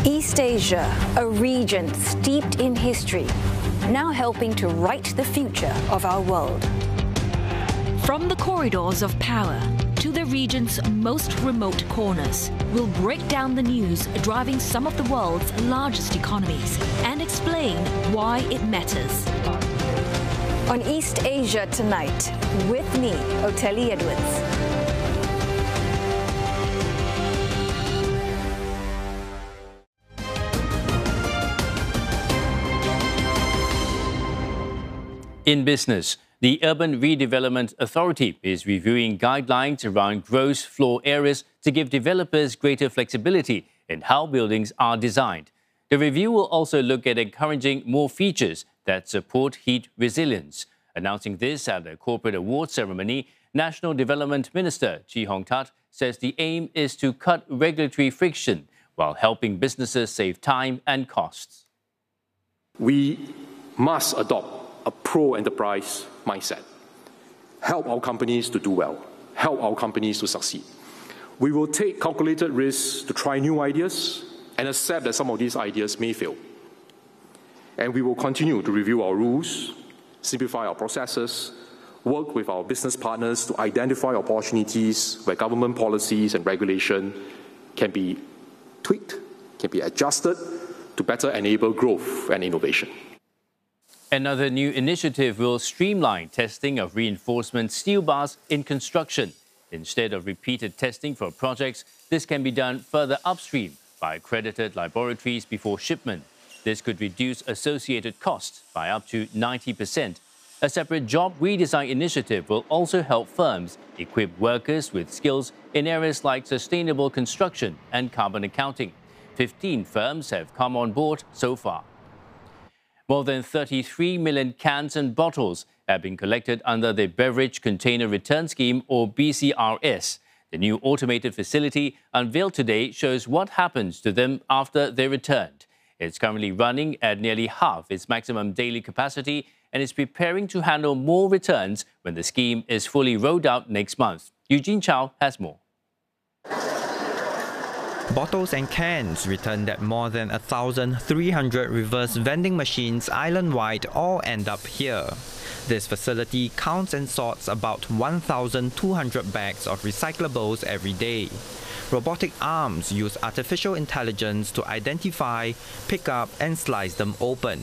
East Asia, a region steeped in history, now helping to write the future of our world. From the corridors of power to the region's most remote corners, we'll break down the news driving some of the world's largest economies and explain why it matters. On East Asia Tonight, with me, Oteli Edwards. In business, the Urban Redevelopment Authority is reviewing guidelines around gross floor areas to give developers greater flexibility in how buildings are designed. The review will also look at encouraging more features that support heat resilience. Announcing this at a corporate awards ceremony, National Development Minister Chee Hong Tat says the aim is to cut regulatory friction while helping businesses save time and costs. We must adopt a pro-enterprise mindset. Help our companies to do well. Help our companies to succeed. We will take calculated risks to try new ideas and accept that some of these ideas may fail. And we will continue to review our rules, simplify our processes, work with our business partners to identify opportunities where government policies and regulation can be tweaked, can be adjusted to better enable growth and innovation. Another new initiative will streamline testing of reinforcement steel bars in construction. Instead of repeated testing for projects, this can be done further upstream by accredited laboratories before shipment. This could reduce associated costs by up to 90%. A separate job redesign initiative will also help firms equip workers with skills in areas like sustainable construction and carbon accounting. 15 firms have come on board so far. More than 33 million cans and bottles have been collected under the Beverage Container Return Scheme, or BCRS. The new automated facility unveiled today shows what happens to them after they're returned. It's currently running at nearly half its maximum daily capacity and is preparing to handle more returns when the scheme is fully rolled out next month. Eugene Chow has more. Bottles and cans returned at more than 1,300 reverse vending machines island-wide all end up here. This facility counts and sorts about 1,200 bags of recyclables every day. Robotic arms use artificial intelligence to identify, pick up and slice them open.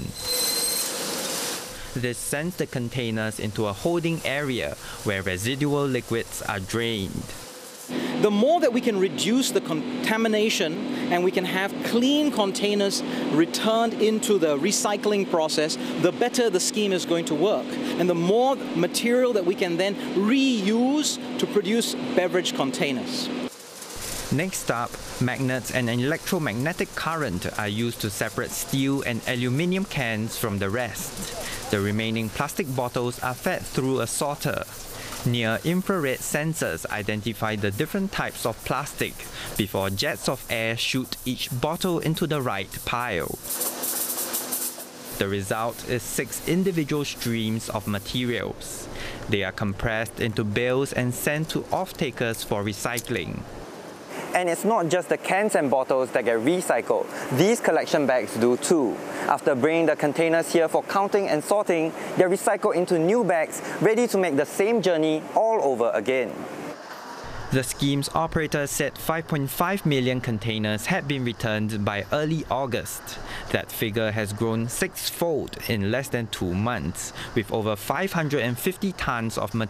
This sends the containers into a holding area where residual liquids are drained. The more that we can reduce the contamination and we can have clean containers returned into the recycling process, the better the scheme is going to work. And the more material that we can then reuse to produce beverage containers. Next up, magnets and electromagnetic current are used to separate steel and aluminium cans from the rest. The remaining plastic bottles are fed through a sorter. Near-infrared sensors identify the different types of plastic before jets of air shoot each bottle into the right pile. The result is 6 individual streams of materials. They are compressed into bales and sent to off-takers for recycling. And it's not just the cans and bottles that get recycled. These collection bags do too. After bringing the containers here for counting and sorting, they're recycled into new bags, ready to make the same journey all over again. The scheme's operator said 5.5 million containers had been returned by early August. That figure has grown 6-fold in less than 2 months, with over 550 tons of material